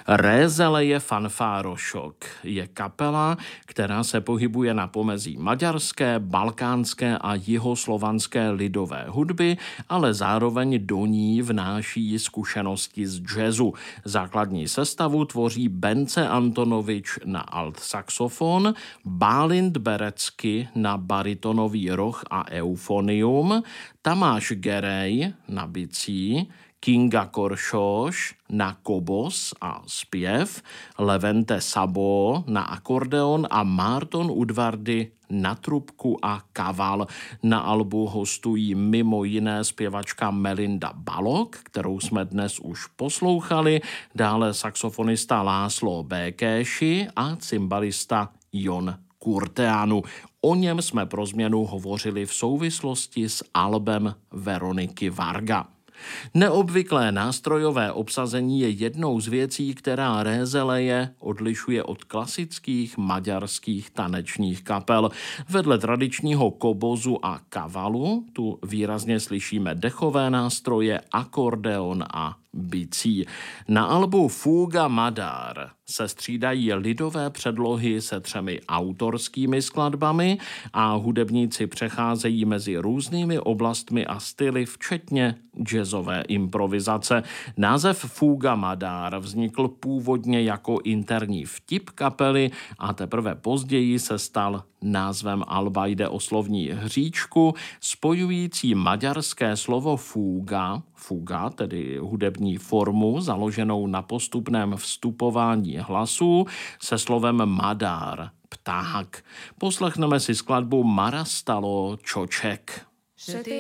Rézeleje fanfárošok je kapela, která se pohybuje na pomezí maďarské, balkánské a jihoslovanské lidové hudby, ale zároveň do ní vnáší zkušenosti z jazzu. Základní sestavu tvoří Bence Antonovič na altsaxofon, Bálint Berecky na baritonový roh a eufonium, Tamáš Gerej na bicí, Kinga Koršoš na kobos a zpěv, Levente Sabo na akordeon a Márton Udvardy na trubku a kaval. Na albu hostují mimo jiné zpěvačka Melinda Balog, kterou jsme dnes už poslouchali, dále saxofonista László Békési a cymbalista Jon Kurteanu. O něm jsme pro změnu hovořili v souvislosti s albem Veroniky Varga. Neobvyklé nástrojové obsazení je jednou z věcí, která Rézeleje odlišuje od klasických maďarských tanečních kapel. Vedle tradičního kobozu a kavalu tu výrazně slyšíme dechové nástroje, akordeon a bicí. Na albu Fúga Madár se střídají lidové předlohy se 3 autorskými skladbami a hudebníci přecházejí mezi různými oblastmi a styly, včetně jazzové improvizace. Název Fúga Madár vznikl původně jako interní vtip kapely a teprve později se stal názvem alba. Jde o slovní hříčku spojující maďarské slovo fuga, tedy hudební formu založenou na postupném vstupování hlasů, se slovem madár, pták. Poslechneme si skladbu Marastalo Čoček.